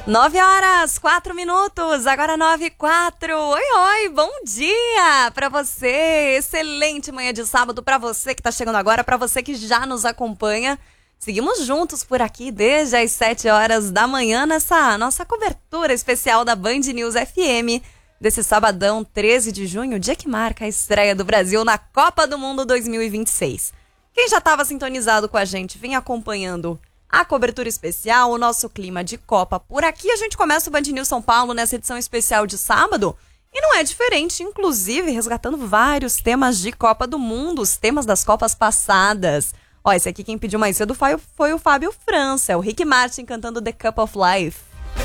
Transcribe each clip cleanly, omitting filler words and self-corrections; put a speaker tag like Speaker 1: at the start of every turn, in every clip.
Speaker 1: 9h04, agora 9h04. Oi, bom dia pra você. Excelente manhã de sábado pra você que tá chegando agora, pra você que já nos acompanha. Seguimos juntos por aqui desde as 7 horas da manhã nessa nossa cobertura especial da Band News FM desse sabadão 13 de junho, dia que marca a estreia do Brasil na Copa do Mundo 2026. Quem já estava sintonizado com a gente, vem acompanhando a cobertura especial, o nosso clima de Copa por aqui. A gente começa o Band News São Paulo nessa edição especial de sábado e não é diferente, inclusive resgatando vários temas de Copa do Mundo, os temas das Copas passadas. Ó, esse aqui quem pediu mais cedo foi o Fábio França, é o Rick Martin cantando The Cup of Life.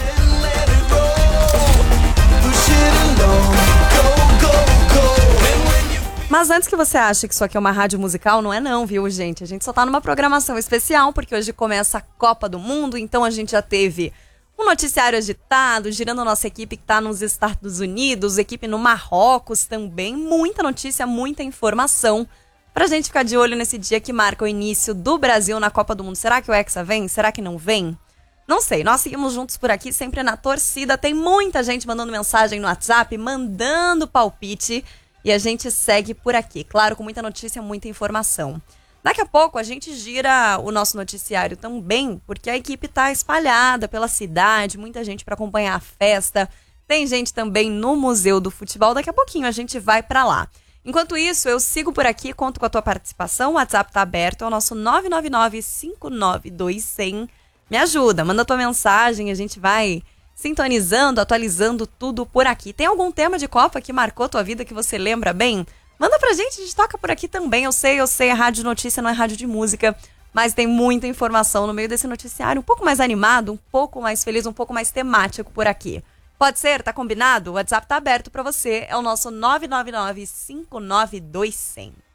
Speaker 1: Mas antes que você ache que isso aqui é uma rádio musical, não é não, viu, gente? A gente só tá numa programação especial, porque hoje começa a Copa do Mundo, então a gente já teve um noticiário agitado, girando a nossa equipe que tá nos Estados Unidos, equipe no Marrocos também, muita notícia, muita informação pra gente ficar de olho nesse dia que marca o início do Brasil na Copa do Mundo. Será que o Hexa vem? Será que não vem? Não sei, nós seguimos juntos por aqui, sempre na torcida, tem muita gente mandando mensagem no WhatsApp, mandando palpite. E a gente segue por aqui, claro, com muita notícia, muita informação. Daqui a pouco a gente gira o nosso noticiário também, porque a equipe está espalhada pela cidade, muita gente para acompanhar a festa. Tem gente também no Museu do Futebol, daqui a pouquinho a gente vai para lá. Enquanto isso, eu sigo por aqui, conto com a tua participação, o WhatsApp está aberto, é o nosso 999-592-100. Me ajuda, manda tua mensagem, a gente vai sintonizando, atualizando tudo por aqui. Tem algum tema de Copa que marcou tua vida que você lembra bem? Manda pra gente, a gente toca por aqui também. Eu sei, é rádio notícia, não é rádio de música, mas tem muita informação no meio desse noticiário, um pouco mais animado, um pouco mais feliz, um pouco mais temático por aqui. Pode ser? Tá combinado? O WhatsApp tá aberto pra você, é o nosso 999-592-100.